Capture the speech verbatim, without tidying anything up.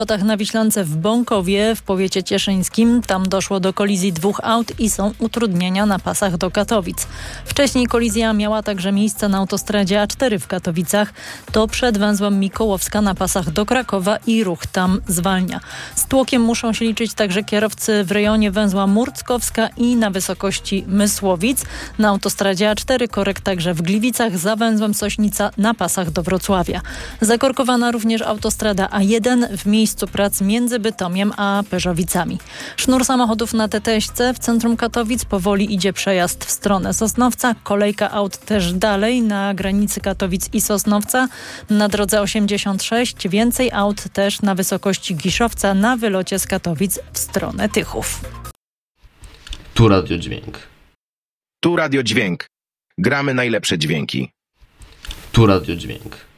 Na Wiślance w Bąkowie w powiecie cieszyńskim. Tam doszło do kolizji dwóch aut i są utrudnienia na pasach do Katowic. Wcześniej kolizja miała także miejsce na autostradzie A cztery w Katowicach. To przed węzłem Mikołowska na pasach do Krakowa i ruch tam zwalnia. Z tłokiem muszą się liczyć także kierowcy w rejonie węzła Murckowska i na wysokości Mysłowic. Na autostradzie A cztery korek także w Gliwicach za węzłem Sośnica na pasach do Wrocławia. Zakorkowana również autostrada A jeden w miejscu prac między Bytomiem a Perzowicami. Sznur samochodów na Teteśce w centrum Katowic, powoli idzie przejazd w stronę Sosnowca. Kolejka aut też dalej na granicy Katowic i Sosnowca. Na drodze osiemdziesiąt sześć więcej aut też na wysokości Giszowca na wylocie z Katowic w stronę Tychów. Tu Radio Dźwięk. Tu Radio Dźwięk. Gramy najlepsze dźwięki. Tu Radio Dźwięk.